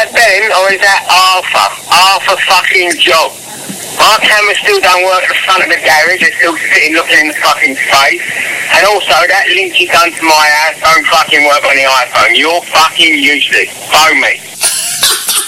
that Ben or is that Arthur? Arthur fucking Job. My camera still don't work at the front of the garage. It's still sitting looking in the fucking space. And also, that link you done to my house don't fucking work on the iPhone. You're fucking useless. Phone me.